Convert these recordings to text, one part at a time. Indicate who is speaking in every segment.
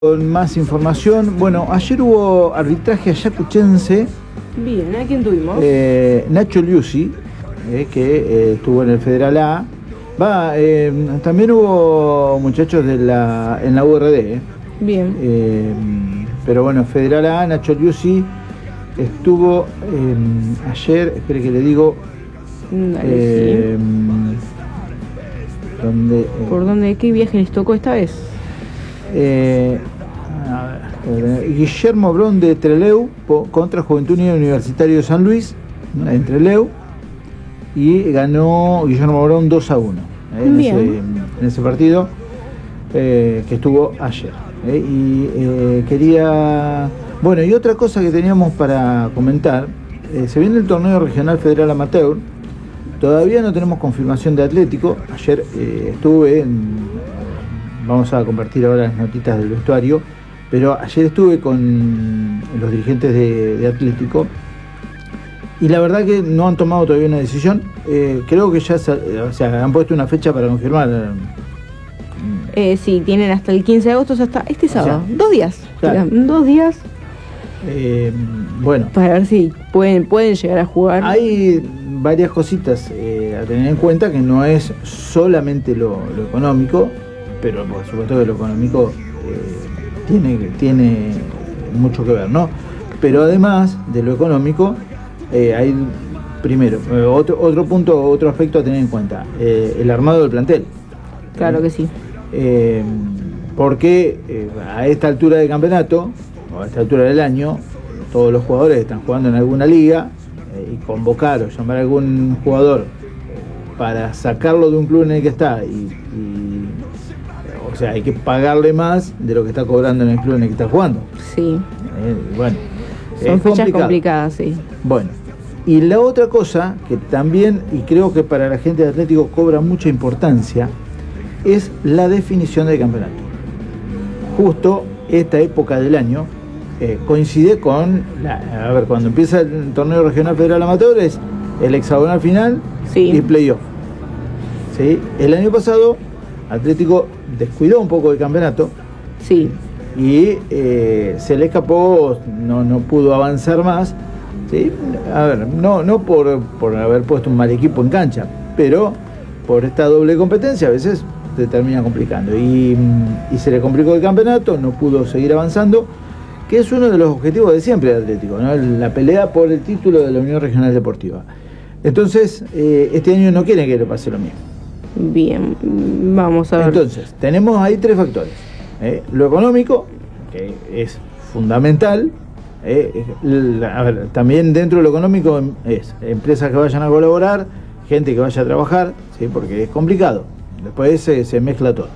Speaker 1: Con más información, bueno, ayer hubo arbitraje ayacuchense.
Speaker 2: Bien, ¿a quién tuvimos?
Speaker 1: Nacho Liuzzi, que estuvo en el Federal A. También hubo muchachos en la URD.
Speaker 2: Bien.
Speaker 1: Pero bueno, Federal A, Nacho Liuzzi estuvo ayer, espere que le digo.
Speaker 2: Dale, sí. ¿Por dónde? ¿Qué viaje les tocó esta vez?
Speaker 1: Guillermo Brón de Trelew contra Juventud Unida Universitario de San Luis, en Trelew, y ganó Guillermo Brón 2-1 en ese partido que estuvo ayer. Bueno, y otra cosa que teníamos para comentar, se viene el torneo regional federal amateur. Todavía no tenemos confirmación de Atlético. Ayer vamos a compartir ahora las notitas del vestuario, pero ayer estuve con los dirigentes de Atlético y la verdad que no han tomado todavía una decisión. Creo que ya han puesto una fecha para confirmar.
Speaker 2: Sí, tienen hasta el 15 de agosto, hasta este sábado. 2 días.
Speaker 1: Claro.
Speaker 2: 2 días.
Speaker 1: Bueno.
Speaker 2: Para ver si pueden llegar a jugar.
Speaker 1: Hay varias cositas a tener en cuenta, que no es solamente lo económico, pero por supuesto que lo económico tiene mucho que ver, ¿no? Pero además de lo económico, hay primero otro punto, otro aspecto a tener en cuenta, el armado del plantel.
Speaker 2: Claro que sí.
Speaker 1: Porque a esta altura del campeonato, o a esta altura del año, todos los jugadores están jugando en alguna liga, y convocar o llamar a algún jugador para sacarlo de un club en el que está o sea, hay que pagarle más de lo que está cobrando en el club en el que está jugando.
Speaker 2: Sí.
Speaker 1: Bueno,
Speaker 2: son fechas complicadas, sí.
Speaker 1: Bueno, y la otra cosa que también, y creo que para la gente de Atlético cobra mucha importancia, es la definición del campeonato. Justo esta época del año coincide con cuando empieza el torneo regional federal amateur, es el hexagonal final, sí, y playoff. ¿Sí? El año pasado Atlético descuidó un poco el campeonato,
Speaker 2: sí,
Speaker 1: y se le escapó, no pudo avanzar más, ¿sí? A ver, no por haber puesto un mal equipo en cancha, pero por esta doble competencia a veces te termina complicando, y se le complicó el campeonato, no pudo seguir avanzando, que es uno de los objetivos de siempre de Atlético, ¿no? La pelea por el título de la Unión Regional Deportiva. Entonces, este año no quieren que le pase lo mismo.
Speaker 2: Bien, vamos a ver.
Speaker 1: Entonces, tenemos ahí 3 factores. Lo económico, que es fundamental. A ver, también dentro de lo económico es empresas que vayan a colaborar, gente que vaya a trabajar, ¿sí? Porque es complicado. Después se mezcla todo.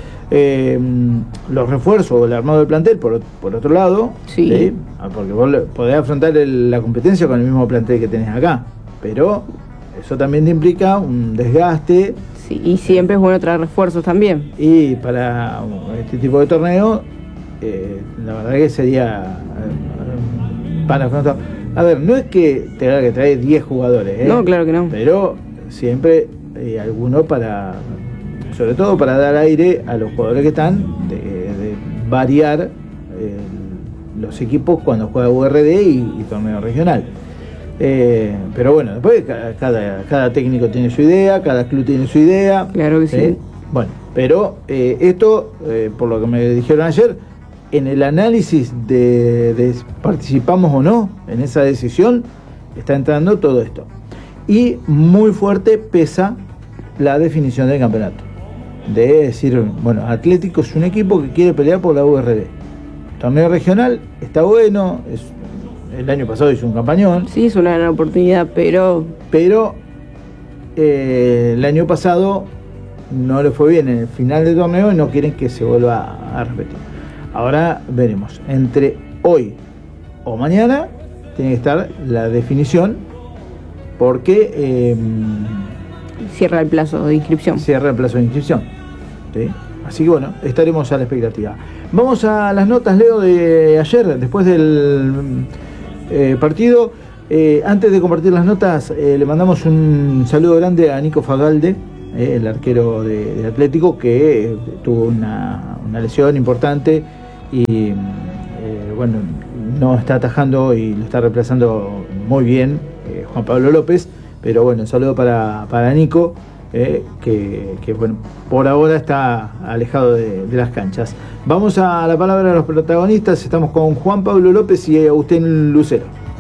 Speaker 1: Los refuerzos, el armado del plantel, por otro lado,
Speaker 2: sí.
Speaker 1: ¿sí? Porque vos podés afrontar la competencia con el mismo plantel que tenés acá, pero eso también te implica un desgaste.
Speaker 2: Sí, y siempre es bueno traer refuerzos también.
Speaker 1: Y para este tipo de torneo, la verdad que sería para afrontar. A ver, no es que tenga que traer 10 jugadores,
Speaker 2: no, claro que no.
Speaker 1: Pero siempre alguno sobre todo para dar aire a los jugadores que están, de variar los equipos cuando juega URD y torneo regional. Pero bueno, después cada técnico tiene su idea, cada club tiene su idea.
Speaker 2: Claro que sí.
Speaker 1: Bueno, pero esto, por lo que me dijeron ayer, en el análisis de participamos o no en esa decisión, está entrando todo esto. Y muy fuerte pesa la definición del campeonato. De decir, bueno, Atlético es un equipo que quiere pelear por la URD. Torneo regional está bueno, el año pasado hizo un campañón.
Speaker 2: Sí, es una gran oportunidad, pero
Speaker 1: el año pasado no le fue bien en el final del torneo y no quieren que se vuelva a repetir. Ahora veremos, entre hoy o mañana tiene que estar la definición, porque
Speaker 2: cierra el plazo de inscripción.
Speaker 1: ¿Sí? Así que bueno, estaremos a la expectativa. Vamos a las notas, Leo, de ayer, después del partido. Antes de compartir las notas, le mandamos un saludo grande a Nico Fagalde, el arquero de Atlético, que tuvo una lesión importante y bueno, no está atajando y lo está reemplazando muy bien Juan Pablo López, pero bueno, un saludo para Nico, que bueno, por ahora está alejado de las canchas. Vamos a la palabra de los protagonistas. Estamos con Juan Pablo López y Agustín Lucero.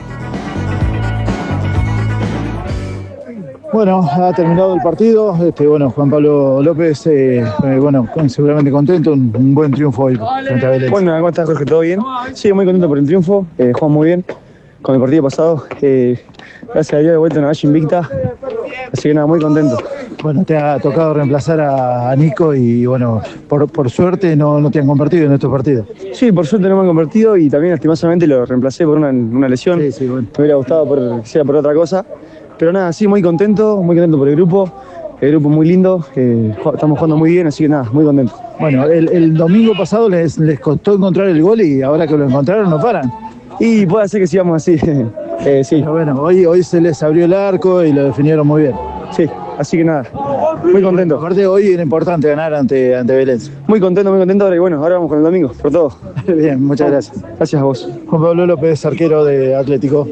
Speaker 3: Bueno, ha terminado el partido. Bueno, Juan Pablo López, bueno, seguramente contento, un buen triunfo hoy frente a Vélez.
Speaker 4: Bueno, ¿cómo estás, Jorge? ¿Todo bien? Sí, muy contento por el triunfo. Jugamos muy bien con el partido pasado. Gracias a Dios de vuelta a una valla invicta. Así que nada, muy contento.
Speaker 3: Bueno, te ha tocado reemplazar a Nico y bueno, por suerte no te han convertido en estos partidos.
Speaker 4: Sí, por suerte no me han convertido y también lastimosamente lo reemplacé por una lesión.
Speaker 3: Sí, bueno.
Speaker 4: Me hubiera gustado que sea por otra cosa. Pero nada, sí, muy contento por el grupo. El grupo muy lindo, estamos jugando muy bien, así que nada, muy contento.
Speaker 3: Bueno, el domingo pasado les costó encontrar el gol y ahora que lo encontraron no paran.
Speaker 4: Y puede ser que sigamos así. Sí.
Speaker 3: Pero bueno, hoy se les abrió el arco y lo definieron muy bien.
Speaker 4: Sí, así que nada, muy contento.
Speaker 3: Aparte hoy era importante ganar ante Belén.
Speaker 4: Muy contento ahora y bueno, ahora vamos con el domingo, por todo.
Speaker 3: Bien, muchas gracias.
Speaker 4: Gracias a vos.
Speaker 3: Juan Pablo López, arquero de Atlético.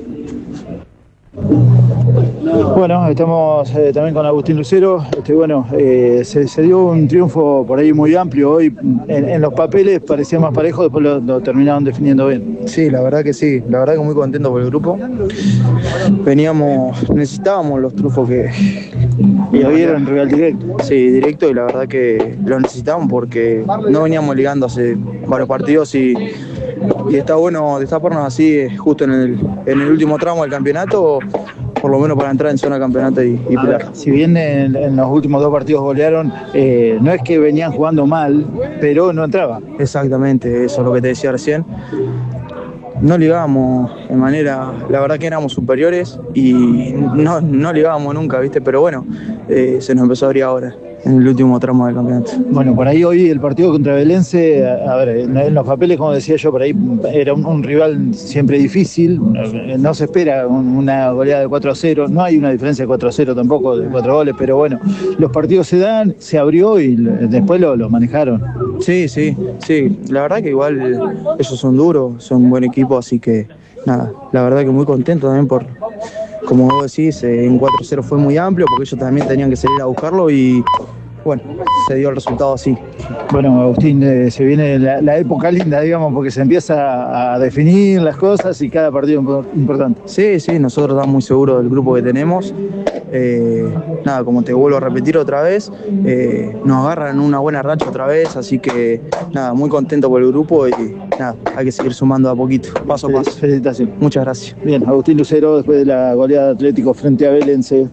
Speaker 3: Bueno, estamos también con Agustín Lucero. Bueno, se dio un triunfo por ahí muy amplio. Hoy en los papeles parecía más parejo, después lo terminaron definiendo bien.
Speaker 5: Sí, la verdad que muy contento por el grupo. Necesitábamos los triunfos que...
Speaker 3: Y hoy era en rival directo.
Speaker 5: Sí, directo, y la verdad que lo necesitábamos porque no veníamos ligando hace varios partidos y está bueno destaparnos así justo en el último tramo del campeonato, por lo menos para entrar en zona de campeonato y pelear.
Speaker 3: Si bien en los últimos 2 partidos golearon, no es que venían jugando mal, pero no entraba.
Speaker 5: Exactamente, eso es lo que te decía recién. No ligábamos de manera, la verdad que éramos superiores y no ligábamos nunca, ¿viste? Pero bueno, se nos empezó a abrir ahora, en el último tramo del campeonato.
Speaker 3: Bueno, por ahí hoy el partido contra Belense, a ver, en los papeles, como decía yo, por ahí era un rival siempre difícil, no se espera una goleada de 4-0, no hay una diferencia de 4-0 tampoco, de 4 goles, pero bueno, los partidos se dan, se abrió y después lo manejaron.
Speaker 5: Sí, la verdad que igual ellos son duros, son un buen equipo, así que nada, la verdad que muy contento también por, como vos decís, en 4-0 fue muy amplio porque ellos también tenían que salir a buscarlo y bueno, se dio el resultado así.
Speaker 3: Bueno, Agustín, se viene la época linda, digamos, porque se empieza a definir las cosas y cada partido importante.
Speaker 5: Sí, nosotros estamos muy seguros del grupo que tenemos. Nada, como te vuelvo a repetir otra vez, nos agarran una buena racha otra vez, así que nada, muy contento por el grupo y nada, hay que seguir sumando a poquito, paso a paso.
Speaker 3: Felicitaciones.
Speaker 5: Muchas gracias.
Speaker 3: Bien, Agustín Lucero, después de la goleada de Atlético frente a Belense.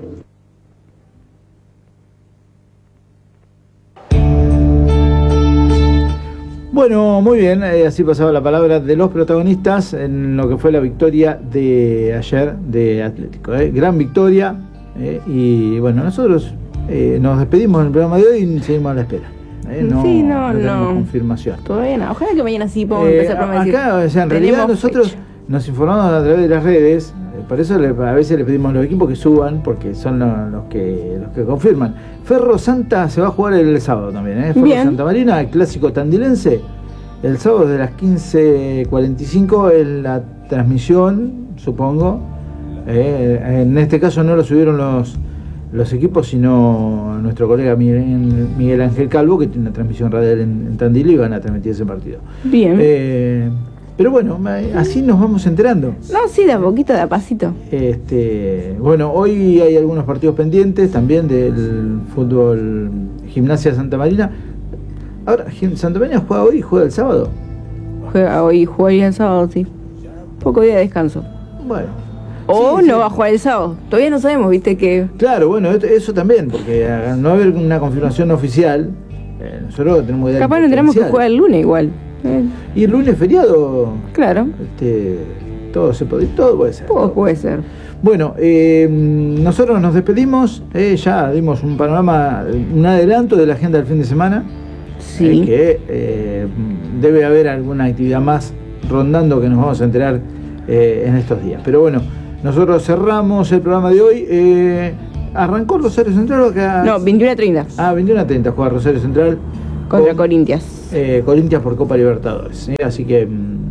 Speaker 1: Bueno, muy bien, así pasaba la palabra de los protagonistas en lo que fue la victoria de ayer de Atlético. Gran victoria, y bueno, nosotros nos despedimos en el programa de hoy y seguimos a la espera. No tenemos confirmación.
Speaker 2: Todavía no, ojalá que mañana sí podamos empezar a decir.
Speaker 1: Acá, o sea, en realidad nosotros nos informamos a través de las redes, por eso a veces le pedimos a los equipos que suban, porque son los que confirman. Ferro Santa se va a jugar el sábado también, Ferro
Speaker 2: Bien.
Speaker 1: Santa Marina, el clásico tandilense. El sábado de las 15:45 es la transmisión, supongo. En este caso no lo subieron los equipos, sino nuestro colega Miguel Ángel Calvo, que tiene una transmisión radial en Tandil, y van a transmitir ese partido.
Speaker 2: Bien.
Speaker 1: Pero bueno, así nos vamos enterando.
Speaker 2: No, sí, de a poquito, de a pasito.
Speaker 1: Bueno, hoy hay algunos partidos pendientes también del fútbol Gimnasia Santa Marina. Ahora, Santa Marina juega hoy y juega el sábado.
Speaker 2: Juega hoy, juega el sábado, sí. Poco día de descanso.
Speaker 1: Bueno.
Speaker 2: O no va a jugar el sábado. Todavía no sabemos, viste que...
Speaker 1: Claro, bueno, eso también, porque al no haber una confirmación oficial, nosotros tenemos idea.
Speaker 2: Capaz no tenemos que jugar el lunes igual.
Speaker 1: Y el lunes feriado.
Speaker 2: Claro.
Speaker 1: Todo puede ser.
Speaker 2: Todo puede ser.
Speaker 1: Bueno, nosotros nos despedimos. Ya dimos un panorama, un adelanto de la agenda del fin de semana.
Speaker 2: Sí.
Speaker 1: Que debe haber alguna actividad más rondando que nos vamos a enterar en estos días. Pero bueno, nosotros cerramos el programa de hoy. ¿Arrancó Rosario Central o acá?
Speaker 2: No, 21:30.
Speaker 1: 21:30 juega Rosario Central
Speaker 2: Contra Corinthians.
Speaker 1: Corinthians por Copa Libertadores, ¿sí? Así que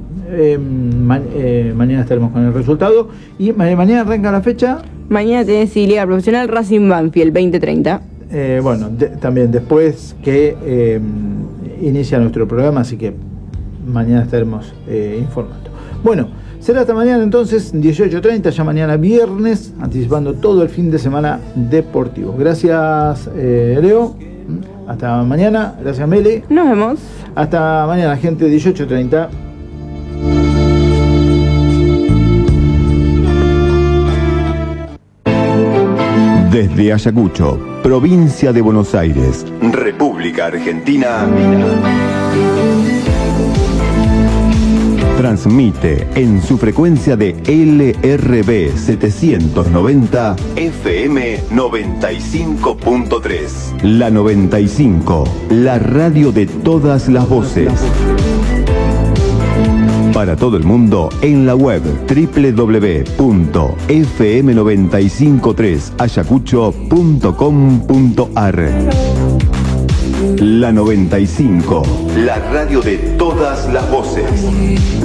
Speaker 1: mañana estaremos con el resultado. Y mañana arranca la fecha.
Speaker 2: Mañana tenés Liga Profesional Racing Banfield 20:30.
Speaker 1: También después que inicia nuestro programa, así que mañana estaremos informando. Bueno, será hasta mañana entonces, 18:30, ya mañana viernes, anticipando todo el fin de semana deportivo. Gracias, Leo. Hasta mañana. Gracias, Meli.
Speaker 2: Nos vemos.
Speaker 1: Hasta mañana, gente, 18:30.
Speaker 6: Desde Ayacucho, provincia de Buenos Aires, República Argentina, transmite en su frecuencia de LRB 790 FM 95.3. La 95, la radio de todas las voces. Para todo el mundo en la web www.fm953ayacucho.com.ar. La 95, la radio de todas las voces.